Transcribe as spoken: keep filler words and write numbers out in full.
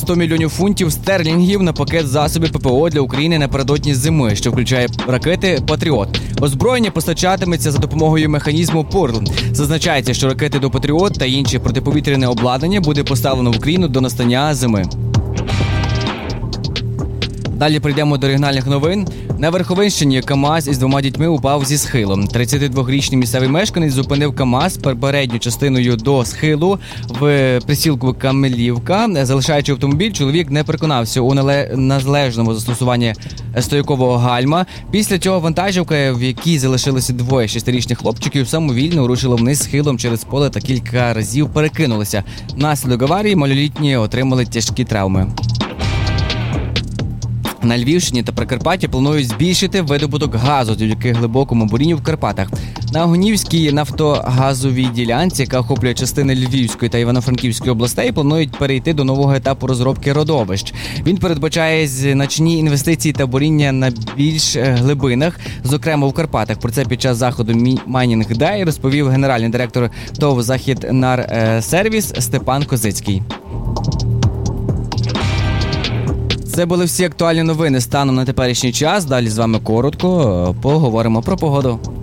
сто мільйонів фунтів стерлінгів на пакет засобів ППО для України напередодні зими, що включає ракети «Патріот». Озброєння постачатиметься за допомогою механізму «Порл». Зазначається, що ракети до «Патріот» та інші протиповітряне обладнання буде поставлено в Україну до настання зими. Далі прийдемо до регіональних новин. На Верховинщині КАМАЗ із двома дітьми упав зі схилу. тридцятидворічний місцевий мешканець зупинив КАМАЗ передньою частиною до схилу в присілку Камелівка. Залишаючи автомобіль, чоловік не переконався у належному застосуванні стоякового гальма. Після цього вантажівка, в якій залишилося двоє шестирічних хлопчиків, самовільно рушила вниз схилом через поле та кілька разів перекинулася. Внаслідок аварії малолітні отримали тяжкі травми. На Львівщині та Прикарпатті планують збільшити видобуток газу завдяки глибокому бурінню в Карпатах. На Огнівській нафтогазовій ділянці, яка охоплює частини Львівської та Івано-Франківської областей, планують перейти до нового етапу розробки родовищ. Він передбачає значні інвестиції та буріння на більш глибинах, зокрема в Карпатах. Про це під час заходу Mining Day розповів генеральний директор ТОВ «Західнарсервіс» Степан Козицький. Це були всі актуальні новини станом на теперішній час. Далі з вами коротко поговоримо про погоду.